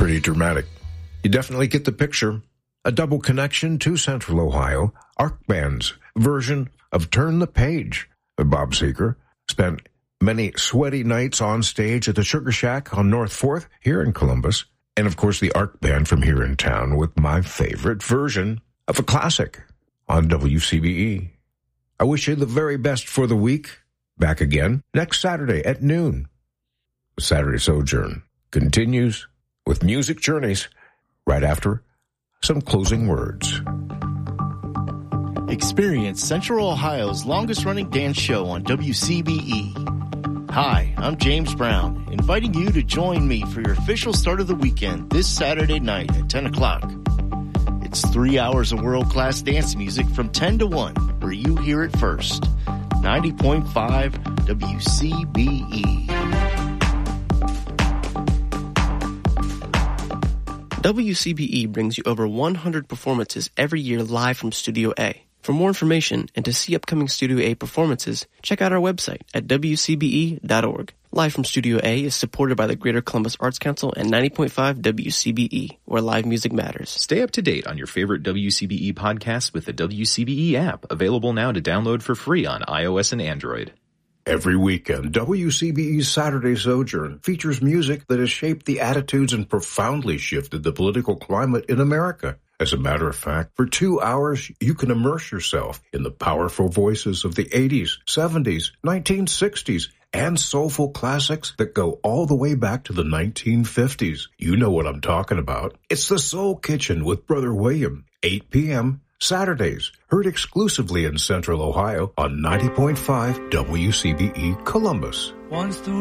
pretty dramatic. You definitely get the picture. A double connection to Central Ohio, Arc Band's version of Turn the Page. Bob Seger spent many sweaty nights on stage at the Sugar Shack on North 4th here in Columbus. And, of course, the Arc Band from here in town with my favorite version of a classic on WCBE. I wish you the very best for the week. Back again next Saturday at noon. Saturday Sojourn continues with Music Journeys right after some closing words. Experience Central Ohio's longest-running dance show on WCBE. Hi, I'm James Brown, inviting you to join me for your official start of the weekend this Saturday night at 10 o'clock. It's 3 hours of world-class dance music from 10 to 1, where you hear it first. 90.5 WCBE. WCBE brings you over 100 performances every year live from Studio A. For more information and to see upcoming Studio A performances, check out our website at wcbe.org. Live from Studio A is supported by the Greater Columbus Arts Council and 90.5 WCBE, where live music matters. Stay up to date on your favorite WCBE podcasts with the WCBE app, available now to download for free on iOS and Android. Every weekend, WCBE's Saturday Sojourn features music that has shaped the attitudes and profoundly shifted the political climate in America. As a matter of fact, for 2 hours, you can immerse yourself in the powerful voices of the 80s, 70s, 1960s, and soulful classics that go all the way back to the 1950s. You know what I'm talking about. It's the Soul Kitchen with Brother William, 8 p.m., Saturdays, heard exclusively in Central Ohio on 90.5 WCBE Columbus. Once the